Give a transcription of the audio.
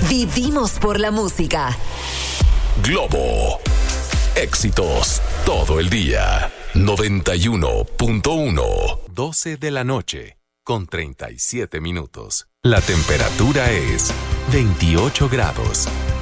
Vivimos por la música. Globo. Éxitos todo el día. 91.1. 12 de la noche con 37 minutos. La temperatura es 28 grados.